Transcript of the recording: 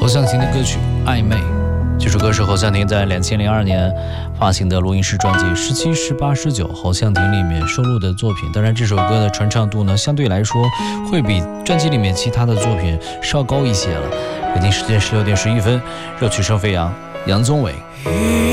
侯湘婷的歌曲《暧昧》，这首歌是侯湘婷在2002年发行的录音室专辑《17、18、19》侯湘婷里面收录的作品。当然，这首歌的传唱度呢，相对来说会比专辑里面其他的作品稍高一些了。北京时间16点11分，热曲声飞扬，杨宗纬。